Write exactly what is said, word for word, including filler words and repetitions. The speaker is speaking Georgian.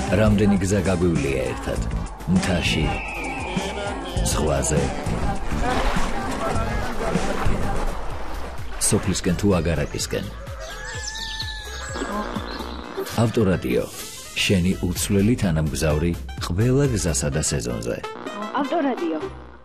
რამდენი გზა გაგვივლია ერთად მთაში ზღვაზე სოფლისკენ თუ აგარაკისკენ ავტორადიო შენი უცვლელი თანამგზავრი ყველა გზასა და სეზონზე ავტორადიო